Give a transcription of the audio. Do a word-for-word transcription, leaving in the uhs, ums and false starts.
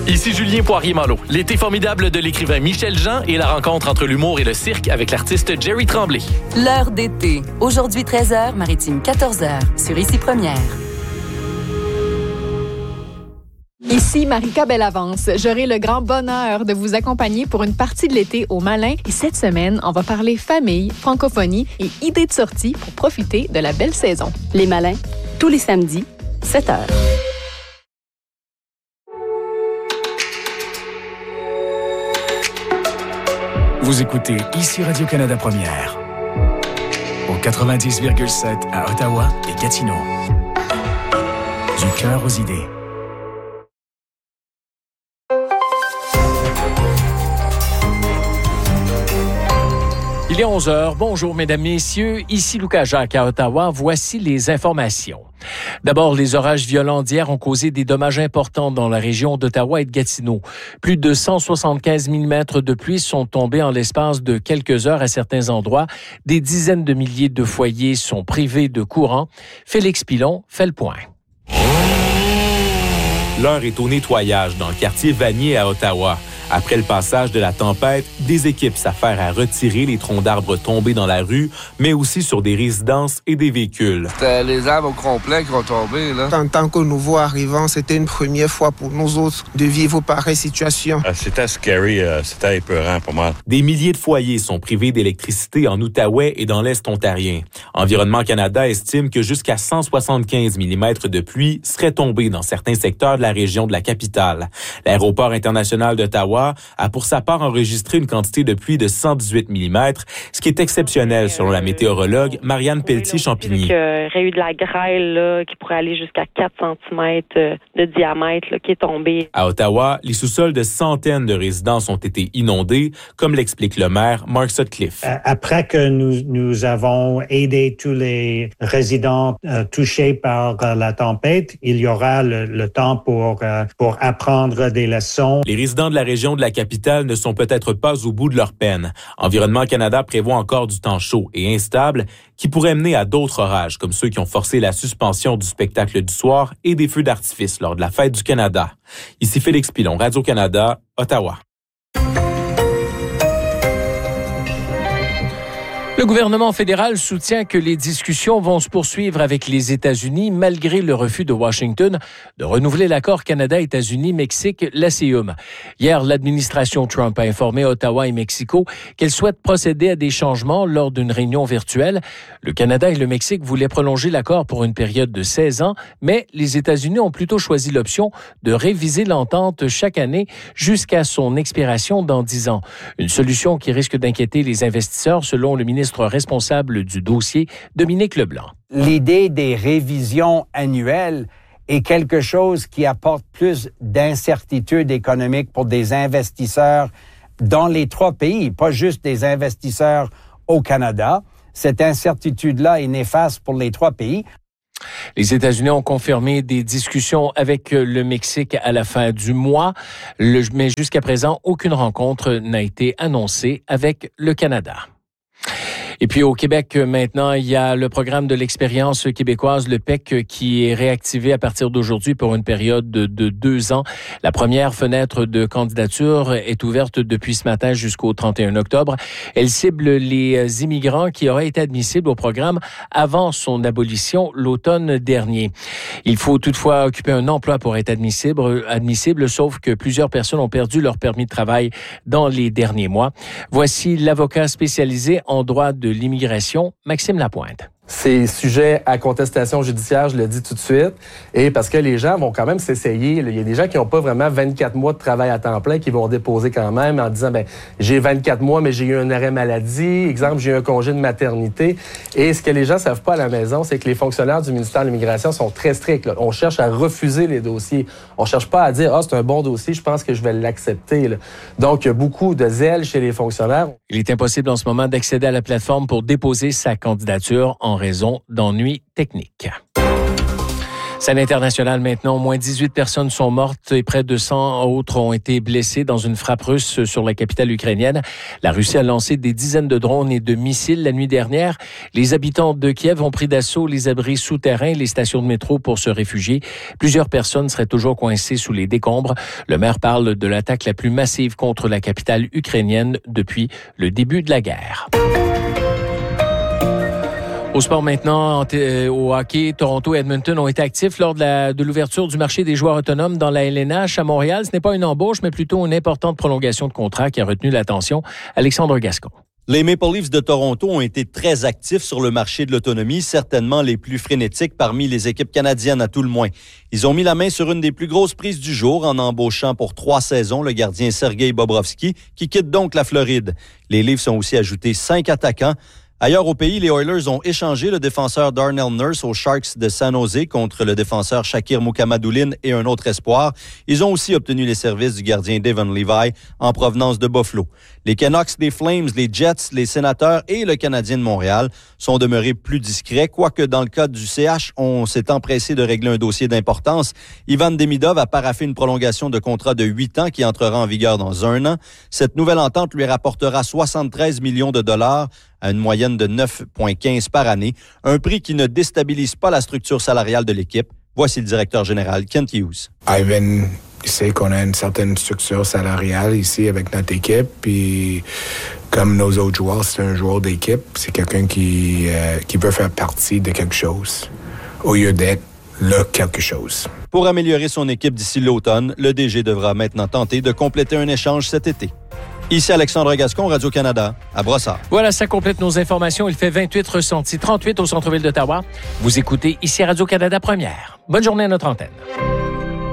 Ici Julien Poirier-Malo. L'été formidable de l'écrivain Michel Jean et la rencontre entre l'humour et le cirque avec l'artiste Jerry Tremblay. L'heure d'été. Aujourd'hui treize heures, Maritime quatorze heures, sur Ici Première. Ici Marika Bellavance. J'aurai le grand bonheur de vous accompagner pour une partie de l'été au Malin. Et cette semaine, on va parler famille, francophonie et idées de sortie pour profiter de la belle saison. Les Malins, tous les samedis, sept heures. Vous écoutez Ici Radio-Canada Première, au quatre-vingt-dix virgule sept à Ottawa et Gatineau. Du cœur aux idées. Il est onze heures. Bonjour, mesdames, messieurs. Ici Lucas Jacques à Ottawa. Voici les informations. D'abord, les orages violents d'hier ont causé des dommages importants dans la région d'Ottawa et de Gatineau. Plus de cent soixante-quinze millimètres de pluie sont tombés en l'espace de quelques heures à certains endroits. Des dizaines de milliers de foyers sont privés de courant. Félix Pilon fait le point. L'heure est au nettoyage dans le quartier Vanier à Ottawa. Après le passage de la tempête, des équipes s'affairent à retirer les troncs d'arbres tombés dans la rue, mais aussi sur des résidences et des véhicules. C'était les arbres au complet qui ont tombé, là. En tant que nouveau arrivant, c'était une première fois pour nous autres de vivre pareille situation. Euh, c'était scary, euh, c'était épeurant pour moi. Des milliers de foyers sont privés d'électricité en Outaouais et dans l'Est ontarien. Environnement Canada estime que jusqu'à cent soixante-quinze millimètres de pluie seraient tombés dans certains secteurs de la région de la capitale. L'aéroport international d'Ottawa a pour sa part enregistré une quantité de pluie de cent dix-huit millimètres, ce qui est exceptionnel selon la météorologue Marianne Pelletier-Champigny. Il y aurait eu de la grêle là, qui pourrait aller jusqu'à quatre centimètres de diamètre là, qui est tombée. À Ottawa, les sous-sols de centaines de résidences ont été inondés, comme l'explique le maire Mark Sutcliffe. Après que nous, nous avons aidé tous les résidents euh, touchés par euh, la tempête, il y aura le, le temps pour, euh, pour apprendre des leçons. Les résidents de la région de la capitale ne sont peut-être pas au bout de leur peine. Environnement Canada prévoit encore du temps chaud et instable qui pourrait mener à d'autres orages, comme ceux qui ont forcé la suspension du spectacle du soir et des feux d'artifice lors de la Fête du Canada. Ici Félix Pilon, Radio-Canada, Ottawa. Le gouvernement fédéral soutient que les discussions vont se poursuivre avec les États-Unis malgré le refus de Washington de renouveler l'accord Canada-États-Unis-Mexique, l'A C E M. Hier, l'administration Trump a informé Ottawa et Mexico qu'elle souhaite procéder à des changements lors d'une réunion virtuelle. Le Canada et le Mexique voulaient prolonger l'accord pour une période de seize ans, mais les États-Unis ont plutôt choisi l'option de réviser l'entente chaque année jusqu'à son expiration dans dix ans. Une solution qui risque d'inquiéter les investisseurs, selon le ministre responsable du dossier, Dominique Leblanc. L'idée des révisions annuelles est quelque chose qui apporte plus d'incertitude économique pour des investisseurs dans les trois pays, pas juste des investisseurs au Canada. Cette incertitude-là est néfaste pour les trois pays. Les États-Unis ont confirmé des discussions avec le Mexique à la fin du mois, le, mais jusqu'à présent, aucune rencontre n'a été annoncée avec le Canada. Et puis au Québec, maintenant, il y a le programme de l'expérience québécoise, le P E C, qui est réactivé à partir d'aujourd'hui pour une période de, de deux ans. La première fenêtre de candidature est ouverte depuis ce matin jusqu'au trente et un octobre. Elle cible les immigrants qui auraient été admissibles au programme avant son abolition l'automne dernier. Il faut toutefois occuper un emploi pour être admissible, admissible, sauf que plusieurs personnes ont perdu leur permis de travail dans les derniers mois. Voici l'avocat spécialisé en droit de de l'immigration, Maxime Lapointe. C'est sujet à contestation judiciaire, je le dis tout de suite, et parce que les gens vont quand même s'essayer. Il y a des gens qui n'ont pas vraiment vingt-quatre mois de travail à temps plein qui vont déposer quand même en disant, ben j'ai vingt-quatre mois, mais j'ai eu un arrêt maladie, exemple, j'ai eu un congé de maternité. Et ce que les gens savent pas à la maison, c'est que les fonctionnaires du ministère de l'Immigration sont très stricts, là. On cherche à refuser les dossiers. On cherche pas à dire, ah, c'est un bon dossier, je pense que je vais l'accepter, là. Donc, il y a beaucoup de zèle chez les fonctionnaires. Il est impossible en ce moment d'accéder à la plateforme pour déposer sa candidature en raison d'ennuis techniques. Scène internationale maintenant, au moins dix-huit personnes sont mortes et près de cent autres ont été blessées dans une frappe russe sur la capitale ukrainienne. La Russie a lancé des dizaines de drones et de missiles la nuit dernière. Les habitants de Kiev ont pris d'assaut les abris souterrains et les stations de métro pour se réfugier. Plusieurs personnes seraient toujours coincées sous les décombres. Le maire parle de l'attaque la plus massive contre la capitale ukrainienne depuis le début de la guerre. Au sport maintenant, au hockey, Toronto et Edmonton ont été actifs lors de, la, de l'ouverture du marché des joueurs autonomes dans la L N H à Montréal. Ce n'est pas une embauche, mais plutôt une importante prolongation de contrat qui a retenu l'attention. Alexandre Gascon. Les Maple Leafs de Toronto ont été très actifs sur le marché de l'autonomie, certainement les plus frénétiques parmi les équipes canadiennes à tout le moins. Ils ont mis la main sur une des plus grosses prises du jour en embauchant pour trois saisons le gardien Sergei Bobrovski, qui quitte donc la Floride. Les Leafs ont aussi ajouté cinq attaquants. Ailleurs au pays, les Oilers ont échangé le défenseur Darnell Nurse aux Sharks de San Jose contre le défenseur Shakir Mukhamadoulin et un autre espoir. Ils ont aussi obtenu les services du gardien Devon Levi en provenance de Buffalo. Les Canucks des Flames, les Jets, les Sénateurs et le Canadien de Montréal sont demeurés plus discrets, quoique dans le cas du C H, on s'est empressé de régler un dossier d'importance. Ivan Demidov a paraphé une prolongation de contrat de huit ans qui entrera en vigueur dans un an. Cette nouvelle entente lui rapportera soixante-treize millions de dollars à une moyenne de neuf virgule quinze par année, un prix qui ne déstabilise pas la structure salariale de l'équipe. Voici le directeur général, Kent Hughes. Ivan sait qu'on a une certaine structure salariale ici avec notre équipe, puis comme nos autres joueurs, c'est un joueur d'équipe, c'est quelqu'un qui, euh, qui veut faire partie de quelque chose, au lieu d'être le quelque chose. Pour améliorer son équipe d'ici l'automne, le D G devra maintenant tenter de compléter un échange cet été. Ici Alexandre Gascon, Radio-Canada, à Brossard. Voilà, ça complète nos informations. Il fait vingt-huit ressentis, trente-huit au centre-ville d'Ottawa. Vous écoutez ici Radio-Canada Première. Bonne journée à notre antenne.